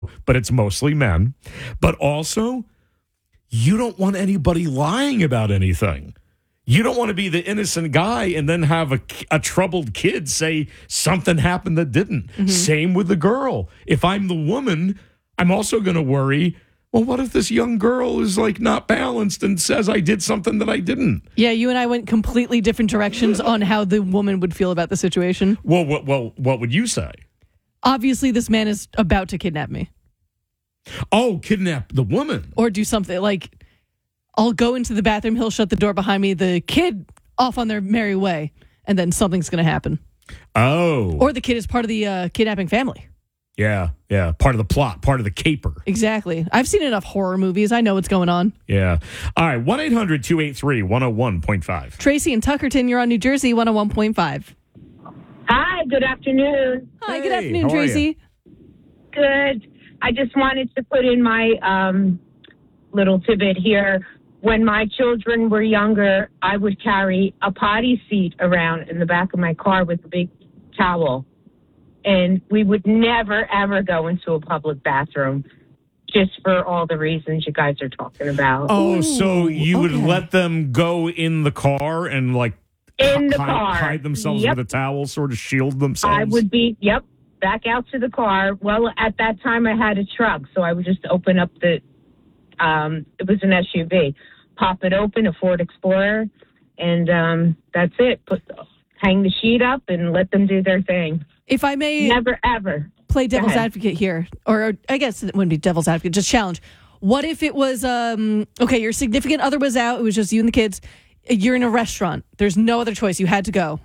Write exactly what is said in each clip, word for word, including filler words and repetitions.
but it's mostly men. But also, you don't want anybody lying about anything. You don't want to be the innocent guy and then have a, a troubled kid say something happened that didn't. Mm-hmm. Same with the girl. If I'm the woman, I'm also going to worry, well, what if this young girl is like not balanced and says I did something that I didn't? Yeah, you and I went completely different directions on how the woman would feel about the situation. Well, what, well, what would you say? Obviously, this man is about to kidnap me. Oh, kidnap the woman. Or do something like, I'll go into the bathroom, he'll shut the door behind me, the kid off on their merry way, and then something's going to happen. Oh. Or the kid is part of the uh, kidnapping family. Yeah, yeah. Part of the plot, part of the caper. Exactly. I've seen enough horror movies. I know what's going on. Yeah. All right, one eight hundred two eight three one oh one point five. Tracy and Tuckerton, you're on New Jersey, one oh one point five. Hi, good afternoon. Hi, Hey, good afternoon, how are Tracy. Good. I just wanted to put in my um, little tidbit here. When my children were younger, I would carry a potty seat around in the back of my car with a big towel. And we would never, ever go into a public bathroom just for all the reasons you guys are talking about. Oh, Ooh, so you okay. would let them go in the car and like In the hide, car. hide themselves Yep. with a towel, sort of shield themselves? I would be, yep, back out to the car. Well, at that time I had a truck, so I would just open up the, um, it was an S U V, pop it open, a Ford Explorer, and um, that's it. Put, hang the sheet up and let them do their thing. If I may Never, ever. play devil's ahead. advocate here, or I guess it wouldn't be devil's advocate, just challenge. What if it was, um, okay, your significant other was out, it was just you and the kids, you're in a restaurant, there's no other choice, you had to go.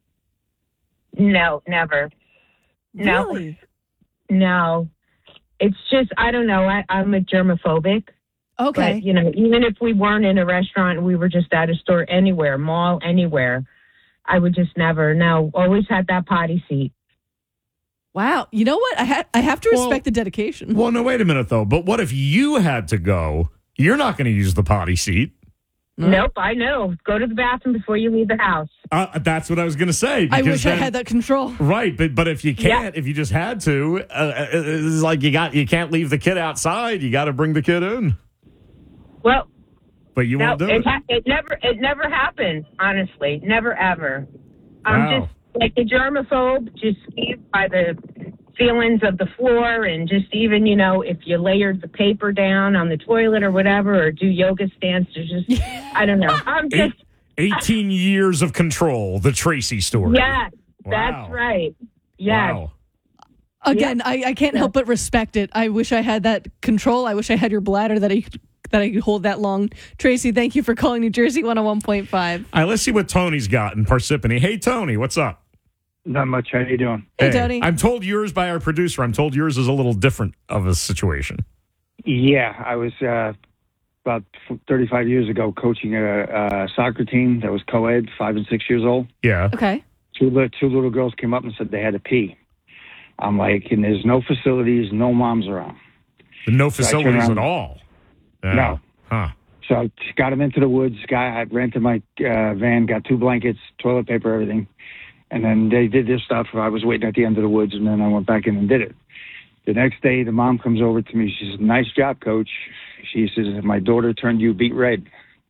No, never. No. Really? No. It's just, I don't know, I, I'm a germophobic. Okay. But, you know, even if we weren't in a restaurant, we were just at a store anywhere, mall, anywhere, I would just never, no, always had that potty seat. Wow. You know what? I, ha- I have to respect Well- the dedication. Well, no, wait a minute, though. But what if you had to go? You're not going to use the potty seat. No. Nope, I know. Go to the bathroom before you leave the house. Uh, that's what I was going to say. I because wish I then- had that control. Right, but but if you Yeah. can't, if you just had to, uh, it's like you got you can't leave the kid outside. You got to bring the kid in. Well, But you no, won't do it, it. ha- it never, it never happened. Honestly, never ever. I'm Wow. just like a germaphobe, just by the feelings of the floor, and just even you know if you layered the paper down on the toilet or whatever, or do yoga stance, or just I don't know. I'm just Eight, Eighteen years of control. The Tracy story. yes, Wow. that's right. Yes. Wow. Again, I, I can't help but respect it. I wish I had that control. I wish I had your bladder that I that I could hold that long. Tracy, thank you for calling New Jersey one oh one point five. All right, let's see what Tony's got in Parsippany. Hey, Tony, what's up? Not much. How you doing? Hey, Tony. I'm told yours by our producer. I'm told yours is a little different of a situation. Yeah, I was uh, about thirty-five years ago coaching a, a soccer team that was co-ed, five and six years old. Yeah. Okay. Two, li- two little girls came up and said they had to pee. I'm like, and there's no facilities, no moms around. No I turn facilities around- at all. Yeah. No. Huh. So I got them into the woods. Guy, I rented my uh, van, got two blankets, toilet paper, everything. And then they did this stuff. I was waiting at the end of the woods, and then I went back in and did it. The next day, the mom comes over to me. She says, nice job, coach. She says, my daughter turned you beet red.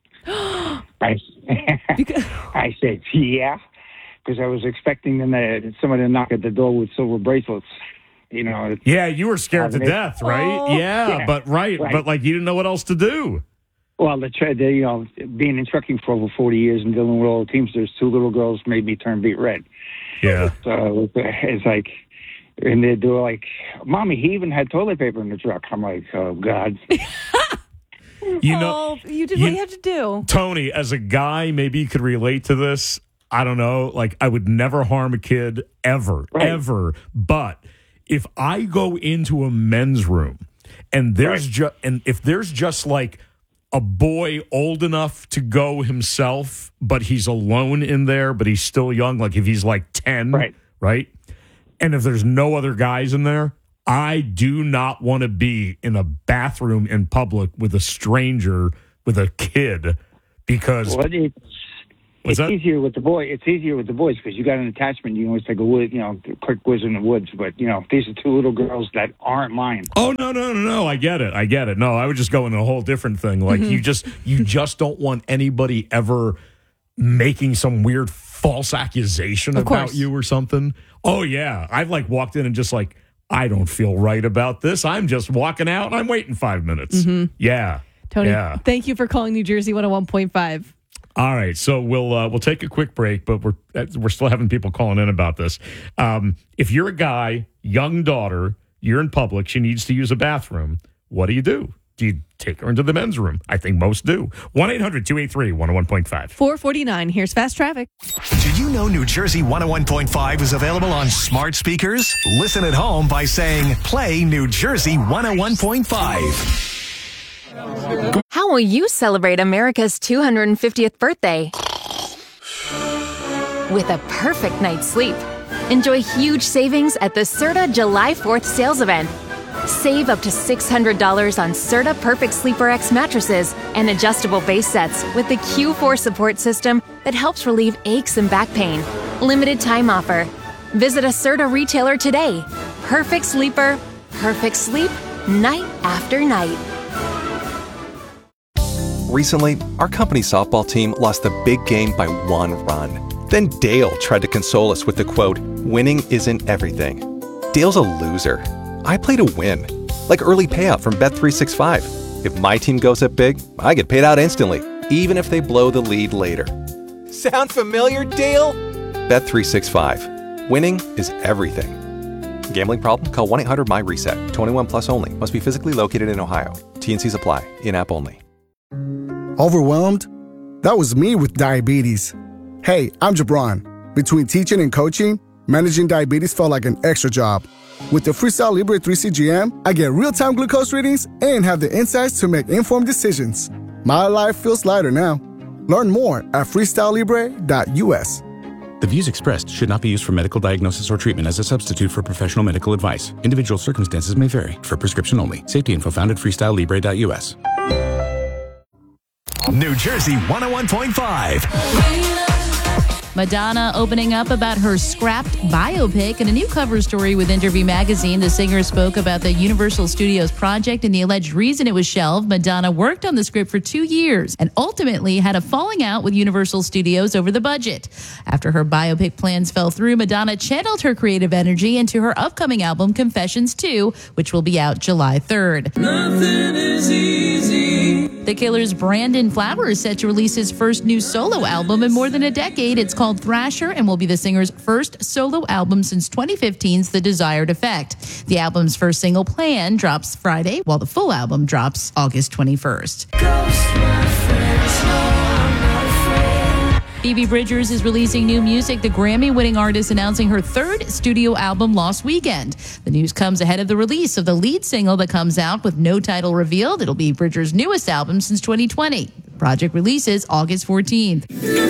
I, Because, I said, yeah, because I was expecting them to, somebody to knock at the door with silver bracelets. You know, it's, Yeah, you were scared to Uh, death, right? Oh. yeah, Yeah, but right, right. but like you didn't know what else to do. well, the, tra- the you know, being in trucking for over forty years and dealing with all the Teamsters, two little girls made me turn beet red. Yeah. So it's like, and they do like, Mommy, he even had toilet paper in the truck. I'm like, oh God. You know, oh, you did you- what you had to do. Tony, as a guy, maybe you could relate to this. I don't know. Like, I would never harm a kid ever, Right. ever. But if I go into a men's room and there's Right. just, and if there's just like a boy old enough to go himself, but he's alone in there, but he's still young, like if he's like ten, Right. right? And if there's no other guys in there, I do not want to be in a bathroom in public with a stranger with a kid because What it's, What's it's that? easier with the boy. It's easier with the boys because you got an attachment. You can always take a wood, you know, quick whiz in the woods. But you know, these are two little girls that aren't mine. Oh no, no, no, no! I get it. I get it. No, I would just go in a whole different thing. Like Mm-hmm. you just, you just don't want anybody ever making some weird false accusation Of about course. you or something. Oh yeah, I've like walked in and just like, I don't feel right about this. I'm just walking out and I'm waiting five minutes. Yeah, Tony, Yeah. thank you for calling New Jersey one oh one point five. All right, so we'll uh, we'll take a quick break, but we're we're still having people calling in about this. Um, if you're a guy, young daughter, you're in public, she needs to use a bathroom. What do you do? Do you take her into the men's room? I think most do. one eight hundred two eight three one oh one point five. four forty-nine. Here's Fast Traffic. Did you know New Jersey one oh one point five is available on smart speakers? Listen at home by saying, play New Jersey one oh one point five. How will you celebrate America's two hundred fiftieth birthday? With a perfect night's sleep. Enjoy huge savings at the Serta July fourth sales event. Save up to six hundred dollars on Serta Perfect Sleeper X mattresses and adjustable base sets with the Q four support system that helps relieve aches and back pain. Limited time offer. Visit a Serta retailer today. Perfect sleeper, perfect sleep, night after night. Recently, our company softball team lost the big game by one run. Then Dale tried to console us with the quote, winning isn't everything. Dale's a loser. I play to win. Like early payout from Bet three sixty-five. If my team goes up big, I get paid out instantly, even if they blow the lead later. Sound familiar, Dale? Bet three sixty-five. Winning is everything. Gambling problem? Call one eight hundred my reset. twenty-one plus only. Must be physically located in Ohio. T N Cs apply. In-app only. Overwhelmed? That was me with diabetes. Hey, I'm Jabron. Between teaching and coaching, managing diabetes felt like an extra job. With the Freestyle Libre three C G M, I get real-time glucose readings and have the insights to make informed decisions. My life feels lighter now. Learn more at freestyle libre dot u s. The views expressed should not be used for medical diagnosis or treatment as a substitute for professional medical advice. Individual circumstances may vary. For prescription only. Safety info found at freestyle libre dot u s. New Jersey one oh one point five. Madonna opening up about her scrapped biopic. In a new cover story with Interview Magazine, the singer spoke about the Universal Studios project and the alleged reason it was shelved. Madonna worked on the script for two years and ultimately had a falling out with Universal Studios over the budget. After her biopic plans fell through, Madonna channeled her creative energy into her upcoming album, Confessions two, which will be out July third. Nothing is easy. The Killer's Brandon Flowers is set to release his first new solo album in more than a decade. It's called Thrasher and will be the singer's first solo album since twenty fifteen's The Desired Effect. The album's first single, Plan, drops Friday, while the full album drops August twenty-first. Phoebe Bridgers is releasing new music. The Grammy-winning artist announcing her third studio album last weekend. The news comes ahead of the release of the lead single that comes out with no title revealed. It'll be Bridgers' newest album since twenty twenty. The project releases August fourteenth.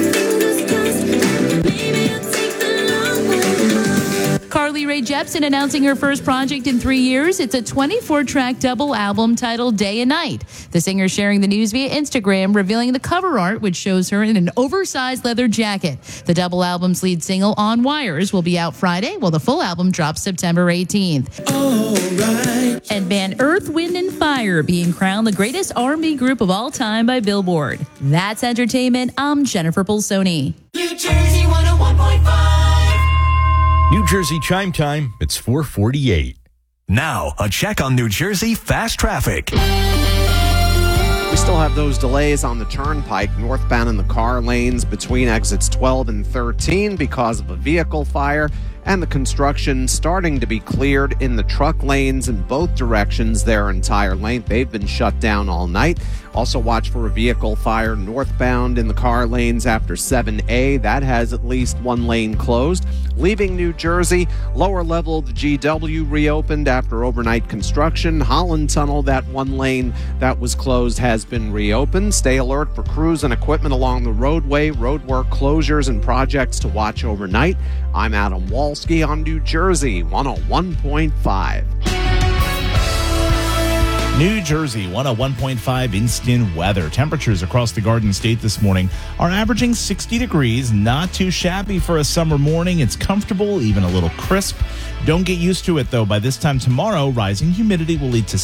Carly Rae Jepsen announcing her first project in three years. It's a twenty-four track double album titled Day and Night. The singer sharing the news via Instagram, revealing the cover art, which shows her in an oversized leather jacket. The double album's lead single, On Wires, will be out Friday, while the full album drops September eighteenth. All right. And band Earth, Wind and Fire being crowned the greatest R and B group of all time by Billboard. That's entertainment. I'm Jennifer Pulsoni. New Jersey one oh one point five. New Jersey chime time. It's four forty-eight. Now, a check on New Jersey fast traffic. We still have those delays on the turnpike northbound in the car lanes between exits twelve and thirteen because of a vehicle fire, and the construction starting to be cleared in the truck lanes in both directions, their entire length. They've been shut down all night. Also watch for a vehicle fire northbound in the car lanes after seven A. That has at least one lane closed. Leaving New Jersey, lower level of the G W reopened after overnight construction. Holland Tunnel, that one lane that was closed, has been reopened. Stay alert for crews and equipment along the roadway, roadwork closures and projects to watch overnight. I'm Adam Walski on New Jersey one oh one point five. New Jersey one oh one point five instant weather. Temperatures across the Garden State this morning are averaging sixty degrees. Not too shabby for a summer morning. It's comfortable, even a little crisp. Don't get used to it, though. By this time tomorrow, rising humidity will lead to